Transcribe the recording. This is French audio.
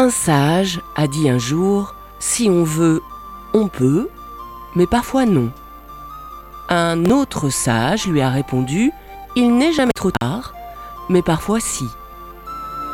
Un sage a dit un jour « Si on veut, on peut, mais parfois non ». Un autre sage lui a répondu « Il n'est jamais trop tard, mais parfois si ».